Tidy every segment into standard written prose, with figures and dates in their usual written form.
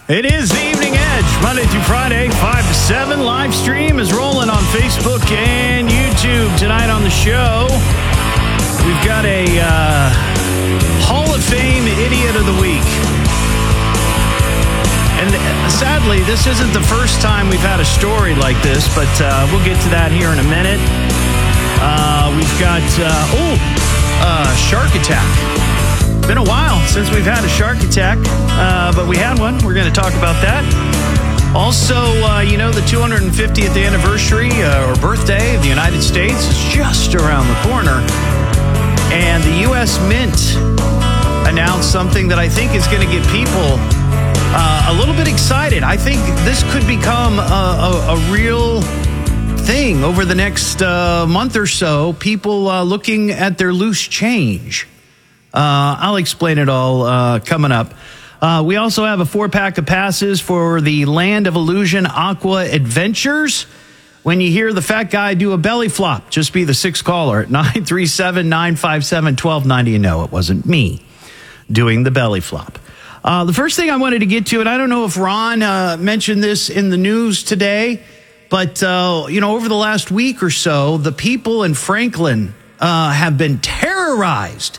It is the Evening Edge, Monday through Friday, 5 to 7. Live stream is rolling on Facebook and YouTube. Tonight on the show, we've got a Hall of Fame Idiot of the Week. And sadly, this isn't the first time we've had a story like this, but we'll get to that here in a minute. We've got, shark attack. Been a while since we've had a shark attack, but we had one. We're going to talk about that. Also, the 250th anniversary or birthday of the United States is just around the corner. And the U.S. Mint announced something that I think is going to get people a little bit excited. I think this could become a real thing over the next month or so. People looking at their loose change. I'll explain it all coming up. We also have a 4-pack of passes for the Land of Illusion Aqua Adventures. When you hear the fat guy do a belly flop, just be the 6th caller at 937-957-1290. You know it wasn't me doing the belly flop. The first thing I wanted to get to, and I don't know if Ron mentioned this in the news today, but, over the last week or so, the people in Franklin have been terrorized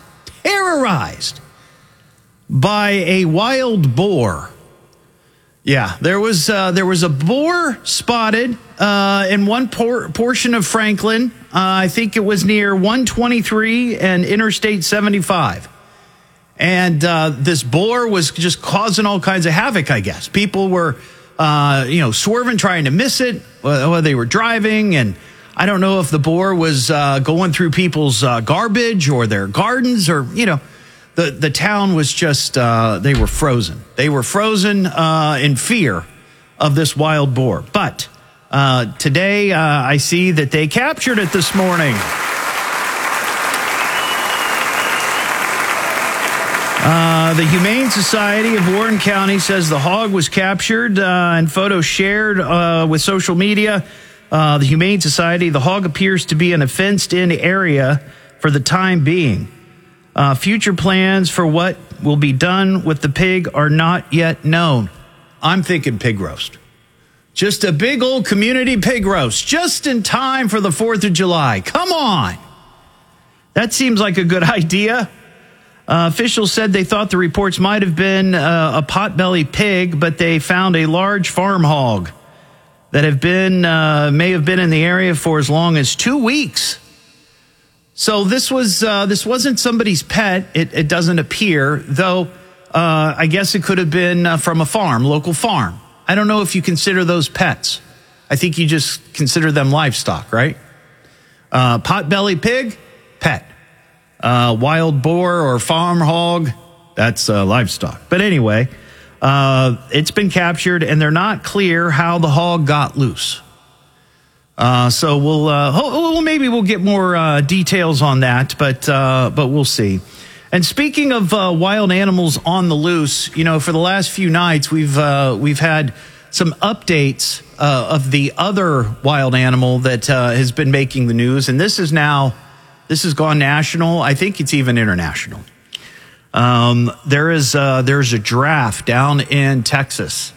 by a wild boar. Yeah, there was a boar spotted in one portion of Franklin. I think it was near 123 and Interstate 75. And this boar was just causing all kinds of havoc, I guess. People were, swerving, trying to miss it while they were driving. And I don't know if the boar was going through people's garbage or their gardens or, the town was just, they were frozen. They were frozen in fear of this wild boar. But today I see that they captured it this morning. The Humane Society of Warren County says the hog was captured and photos shared with social media. The Humane Society, the hog appears to be in a fenced-in area for the time being. Future plans for what will be done with the pig are not yet known. I'm thinking pig roast. Just a big old community pig roast, just in time for the 4th of July. Come on. That seems like a good idea. Officials said they thought the reports might have been a potbelly pig, but they found a large farm hog that may have been in the area for as long as 2 weeks. So this wasn't somebody's pet. It doesn't appear, though. I guess it could have been from a farm, local farm. I don't know if you consider those pets. I think you just consider them livestock, right? Potbelly pig, pet. Wild boar or farm hog, that's livestock. But anyway, it's been captured, and they're not clear how the hog got loose. So maybe we'll get more details on that, but we'll see. And speaking of wild animals on the loose, for the last few nights we've had some updates of the other wild animal that has been making the news, and this has gone national. I think it's even international. There's a giraffe down in Texas,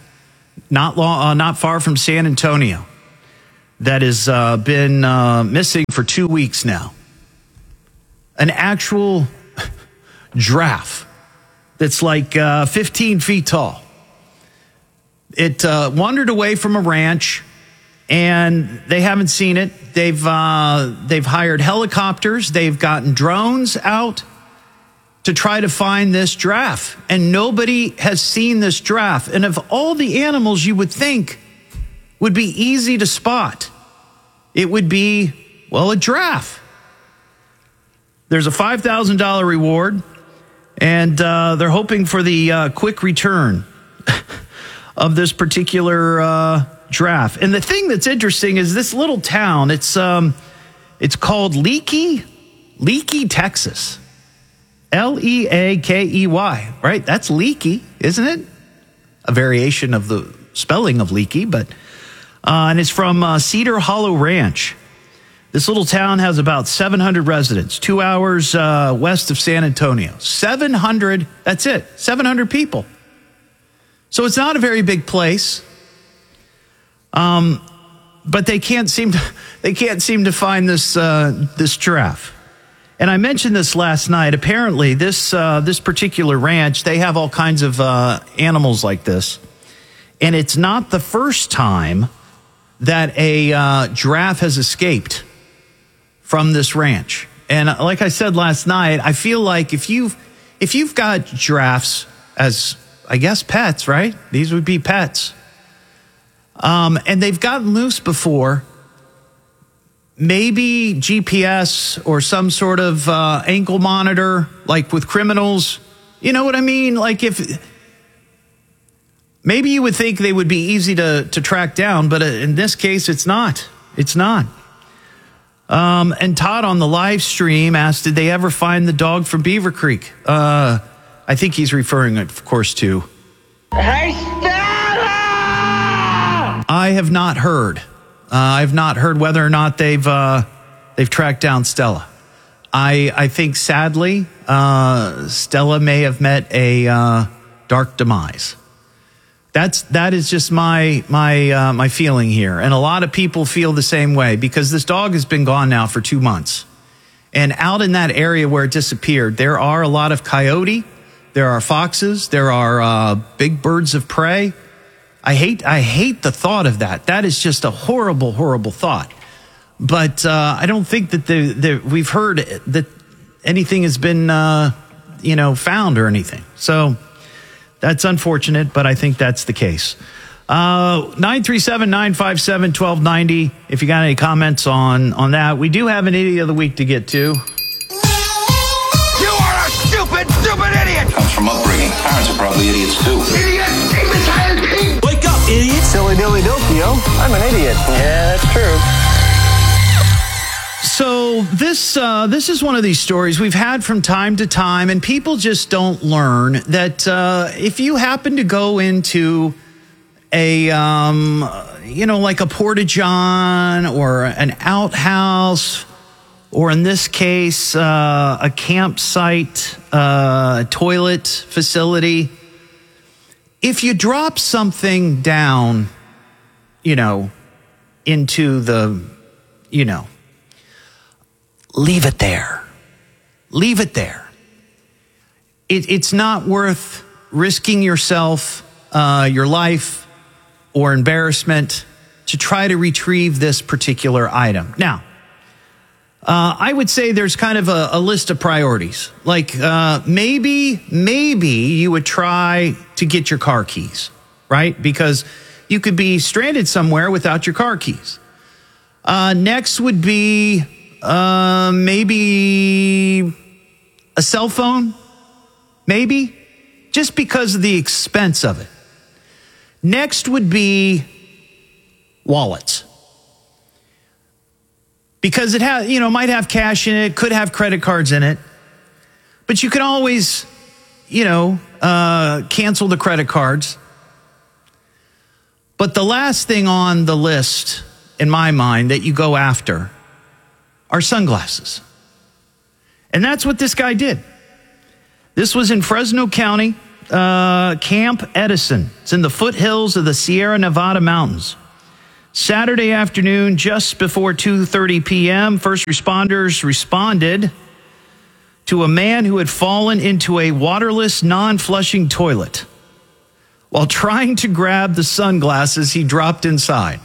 not far from San Antonio, that has been missing for 2 weeks now. An actual giraffe that's like 15 feet tall. It wandered away from a ranch, and they haven't seen it. They've hired helicopters. They've gotten drones out to try to find this giraffe, and nobody has seen this giraffe. And of all the animals you would think would be easy to spot, it would be, a giraffe. There's a $5,000 reward, and they're hoping for the quick return of this particular giraffe. And the thing that's interesting is this little town, it's called Leakey, Texas. Leakey, right? That's Leakey, isn't it? A variation of the spelling of leaky, but and it's from Cedar Hollow Ranch. This little town has about 700 residents, 2 hours west of San Antonio. 700, that's it, 700 people. So it's not a very big place. But they can't seem to find this giraffe. And I mentioned this last night. Apparently, this particular ranch, they have all kinds of animals like this. And it's not the first time that a giraffe has escaped from this ranch. And like I said last night, I feel like if you've got giraffes as, I guess, pets, right? These would be pets. And they've gotten loose before. Maybe GPS or some sort of ankle monitor, like with criminals. You know what I mean? Like maybe you would think they would be easy to track down, but in this case, it's not. It's not. And Todd on the live stream asked, did they ever find the dog from Beaver Creek? I think he's referring, of course, to... Hey, Stella! I have not heard. I've not heard whether or not they've tracked down Stella. I think, sadly, Stella may have met a dark demise. That is just my feeling here, and a lot of people feel the same way because this dog has been gone now for 2 months, and out in that area where it disappeared, there are a lot of coyote, there are foxes, there are big birds of prey. I hate the thought of that. That is just a horrible, horrible thought. But I don't think that we've heard that anything has been found or anything. So. That's unfortunate, but I think that's the case. 937-957-1290. If you got any comments on that. We do have an idiot of the week to get to. You are a stupid, stupid idiot! Comes from upbringing. Parents are probably idiots too. Idiot! Imbecile! Wake up, idiot! Silly dilly dokio. I'm an idiot. Yeah, that's true. So this is one of these stories we've had from time to time, and people just don't learn that if you happen to go into a like a porta-john or an outhouse, or in this case a campsite, toilet facility, if you drop something down, into the, leave it there. Leave it there. It's not worth risking yourself, your life, or embarrassment to try to retrieve this particular item. Now, I would say there's kind of a list of priorities. Like maybe you would try to get your car keys, right? Because you could be stranded somewhere without your car keys. Next would be maybe a cell phone, maybe, just because of the expense of it. Next would be wallets, because it has, might have cash in it, could have credit cards in it, but you can always, cancel the credit cards. But the last thing on the list, in my mind, that you go after are sunglasses. And that's what this guy did. This was in Fresno County, Camp Edison. It's in the foothills of the Sierra Nevada mountains. Saturday afternoon, just before 2:30 p.m., first responders responded to a man who had fallen into a waterless, non-flushing toilet while trying to grab the sunglasses he dropped inside.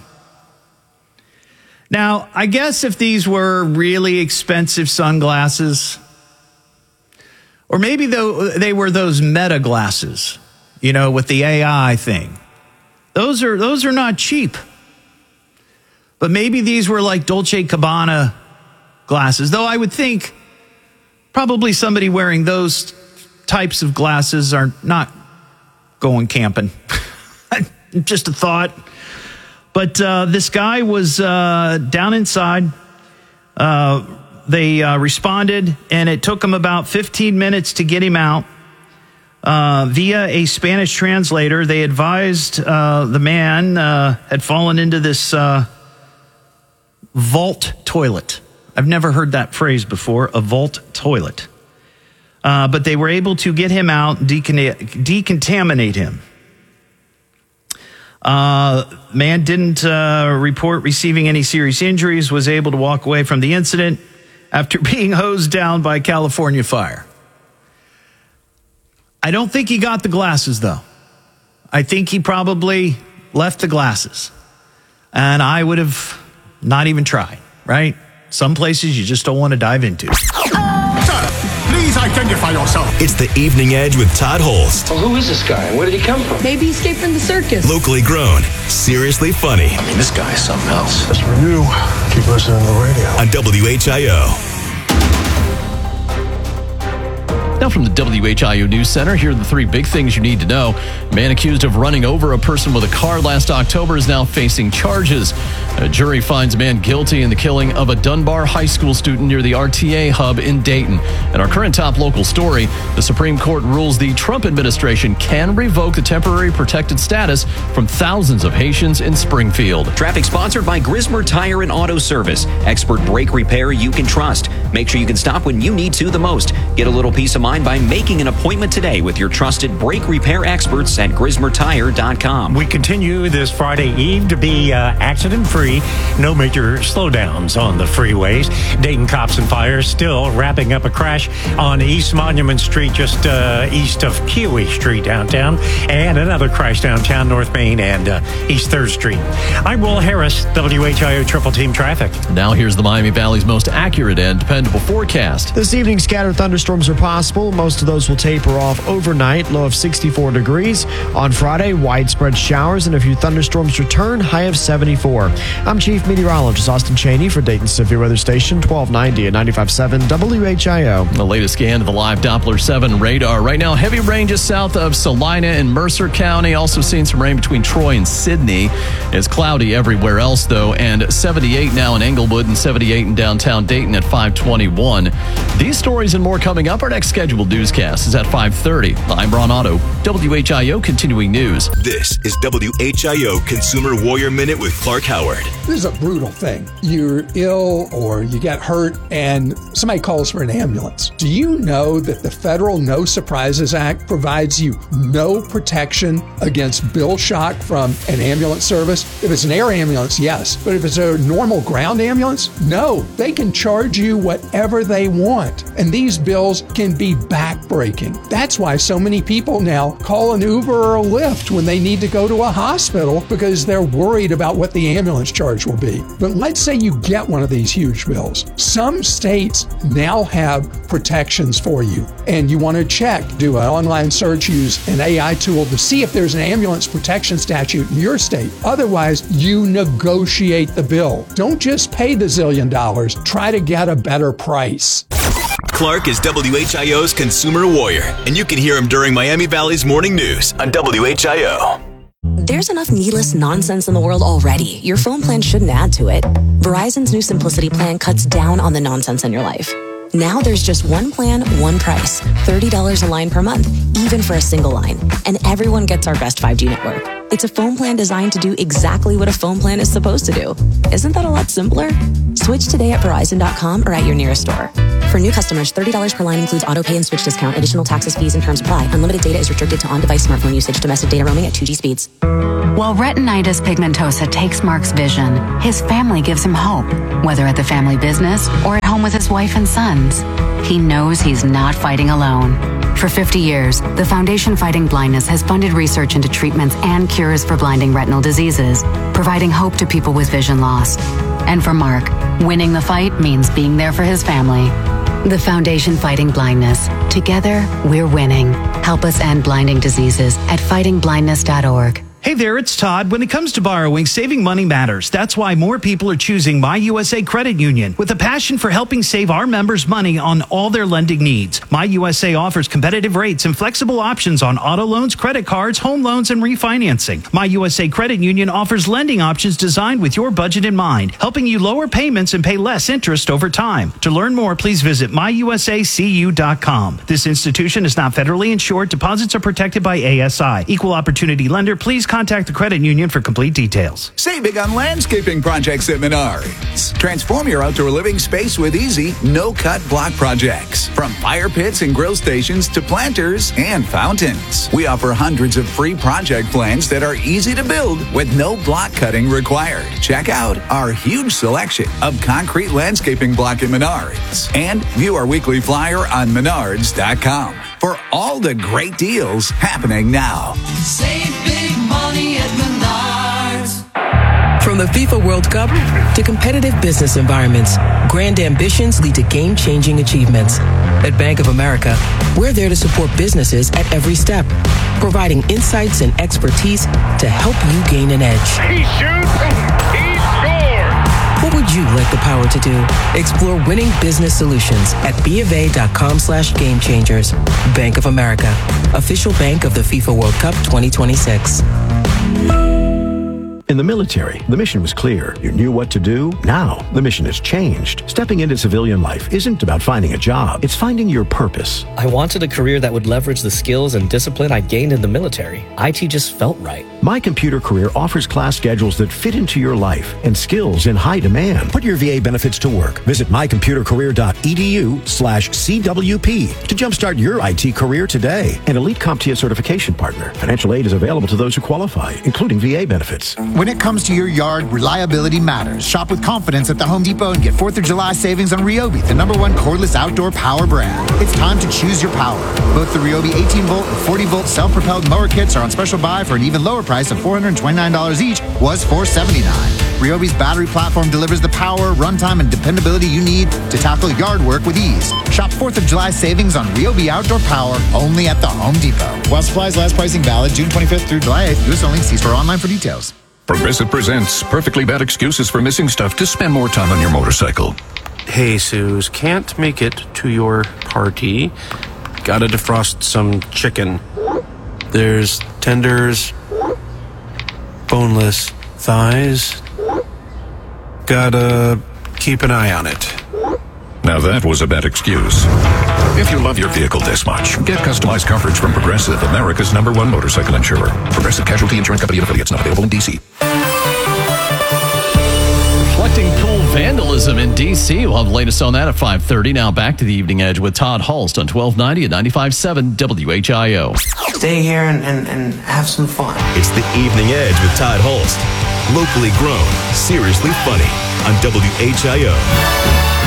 Now, I guess if these were really expensive sunglasses, or maybe they were those Meta glasses, with the AI thing. Those are not cheap. But maybe these were like Dolce & Gabbana glasses, though I would think probably somebody wearing those types of glasses are not going camping. Just a thought. But this guy was down inside. They responded, and it took them about 15 minutes to get him out. Via a Spanish translator, they advised the man had fallen into this vault toilet. I've never heard that phrase before, a vault toilet. But they were able to get him out, decontaminate him. Man didn't report receiving any serious injuries, was able to walk away from the incident after being hosed down by California fire. I don't think he got the glasses, though. I think he probably left the glasses. And I would have not even tried, right? Some places you just don't want to dive into. Sir, please identify yourself. It's the Evening Edge with Todd Holst. Well, who is this guy and where did he come from? Maybe he escaped from the circus. Locally grown, seriously funny. I mean, this guy is something else. As for you, keep listening to the radio. On WHIO. Now from the WHIO News Center, here are the three big things you need to know. A man accused of running over a person with a car last October is now facing charges. A jury finds a man guilty in the killing of a Dunbar High School student near the RTA hub in Dayton. And our current top local story, the Supreme Court rules the Trump administration can revoke the temporary protected status from thousands of Haitians in Springfield. Traffic sponsored by Grismer Tire and Auto Service. Expert brake repair you can trust. Make sure you can stop when you need to the most. Get a little peace of mind by making an appointment today with your trusted brake repair experts at GrismerTire.com. We continue this Friday Eve to be accident-free. No major slowdowns on the freeways. Dayton cops and fire still wrapping up a crash on East Monument Street, just east of Kiwi Street downtown, and another crash downtown North Main and East 3rd Street. I'm Will Harris, WHIO Triple Team Traffic. Now here's the Miami Valley's most accurate and dependable forecast. This evening, scattered thunderstorms are possible. Most of those will taper off overnight, low of 64 degrees. On Friday, widespread showers and a few thunderstorms return, high of 74. I'm Chief Meteorologist Austin Cheney for Dayton Severe Weather Station 1290 at 95.7 WHIO. The latest scan of the live Doppler 7 radar. Right now, heavy rain just south of Salina and Mercer County. Also seeing some rain between Troy and Sydney. It's cloudy everywhere else, though, and 78 now in Englewood and 78 in downtown Dayton at 521. These stories and more coming up. Our next scheduled newscast is at 5:30. I'm Ron Otto, WHIO Continuing News. This is WHIO Consumer Warrior Minute with Clark Howard. This is a brutal thing. You're ill or you get hurt and somebody calls for an ambulance. Do you know that the federal No Surprises Act provides you no protection against bill shock from an ambulance service? If it's an air ambulance, yes. But if it's a normal ground ambulance, no. They can charge you whatever they want. And these bills can be backbreaking. That's why so many people now call an Uber or a Lyft when they need to go to a hospital because they're worried about what the ambulance charge will be. But let's say you get one of these huge bills. Some states now have protections for you, and you want to check, do an online search, use an AI tool to see if there's an ambulance protection statute in your state. Otherwise, you negotiate the bill. Don't just pay the $1 zillion. Try to get a better price. Clark is WHIO's Consumer Warrior, and you can hear him during Miami Valley's Morning News on WHIO. There's enough needless nonsense in the world already. Your phone plan shouldn't add to it. Verizon's new Simplicity plan cuts down on the nonsense in your life. Now there's just one plan, one price. $30 a line per month, even for a single line. And everyone gets our best 5G network. It's a phone plan designed to do exactly what a phone plan is supposed to do. Isn't that a lot simpler? Switch today at Verizon.com or at your nearest store. For new customers, $30 per line includes auto pay and switch discount. Additional taxes, fees, and terms apply. Unlimited data is restricted to on-device smartphone usage. Domestic data roaming at 2G speeds. While retinitis pigmentosa takes Mark's vision, his family gives him hope, whether at the family business or at home with his wife and sons. He knows he's not fighting alone. For 50 years, the Foundation Fighting Blindness has funded research into treatments and cures for blinding retinal diseases, providing hope to people with vision loss. And for Mark, winning the fight means being there for his family. The Foundation Fighting Blindness. Together, we're winning. Help us end blinding diseases at fightingblindness.org. Hey there, it's Todd. When it comes to borrowing, saving money matters. That's why more people are choosing My USA Credit Union with a passion for helping save our members money on all their lending needs. My USA offers competitive rates and flexible options on auto loans, credit cards, home loans, and refinancing. My USA Credit Union offers lending options designed with your budget in mind, helping you lower payments and pay less interest over time. To learn more, please visit myusacu.com. This institution is not federally insured. Deposits are protected by ASI. Equal opportunity lender. Please contact the credit union for complete details. Save big on landscaping projects at Menards. Transform your outdoor living space with easy, no-cut block projects. From fire pits and grill stations to planters and fountains. We offer hundreds of free project plans that are easy to build with no block cutting required. Check out our huge selection of concrete landscaping block at Menards. And view our weekly flyer on menards.com for all the great deals happening now. Save big money at Menards. From the FIFA World Cup to competitive business environments, grand ambitions lead to game-changing achievements. At Bank of America, we're there to support businesses at every step, providing insights and expertise to help you gain an edge. He shoots, he scores! What would you like the power to do? Explore winning business solutions at BofA.com/gamechangers. Bank of America, official bank of the FIFA World Cup 2026. In the military, the mission was clear. You knew what to do. Now, the mission has changed. Stepping into civilian life isn't about finding a job. It's finding your purpose. I wanted a career that would leverage the skills and discipline I gained in the military. IT just felt right. My Computer Career offers class schedules that fit into your life and skills in high demand. Put your VA benefits to work. Visit mycomputercareer.edu/CWP to jumpstart your IT career today. An elite CompTIA certification partner. Financial aid is available to those who qualify, including VA benefits. When it comes to your yard, reliability matters. Shop with confidence at the Home Depot and get 4th of July savings on Ryobi, the #1 cordless outdoor power brand. It's time to choose your power. Both the Ryobi 18-volt and 40-volt self-propelled mower kits are on special buy for an even lower price of $429 each, was $479. Ryobi's battery platform delivers the power, runtime, and dependability you need to tackle yard work with ease. Shop 4th of July savings on Ryobi outdoor power only at the Home Depot. While supplies last, pricing valid June 25th through July 8th. U.S. only. See store online for details. Progressive presents perfectly bad excuses for missing stuff to spend more time on your motorcycle. Hey, Suze, can't make it to your party. Gotta defrost some chicken. There's tenders, boneless thighs. Gotta keep an eye on it. Now that was a bad excuse. If you love your vehicle this much, get customized coverage from Progressive, America's #1 motorcycle insurer. Progressive Casualty Insurance Company and affiliates, not available in D.C. Reflecting pool vandalism in D.C. We'll have the latest on that at 5:30. Now back to the Evening Edge with Todd Hulst on 1290 and 95.7 WHIO. Stay here and have some fun. It's the Evening Edge with Todd Hulst. Locally grown, seriously funny on WHIO.